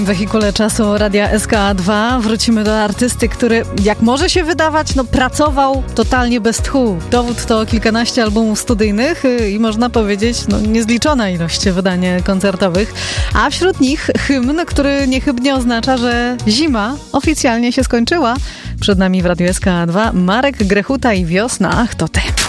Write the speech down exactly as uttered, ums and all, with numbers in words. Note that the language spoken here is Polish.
W wehikule czasu Radia S K A dwa wrócimy do artysty, który, jak może się wydawać, no pracował totalnie bez tchu. Dowód to kilkanaście albumów studyjnych i można powiedzieć, no niezliczona ilość wydań koncertowych, a wśród nich hymn, który niechybnie oznacza, że zima oficjalnie się skończyła. Przed nami w Radiu S K A dwa Marek Grechuta i Wiosna, ach to ty.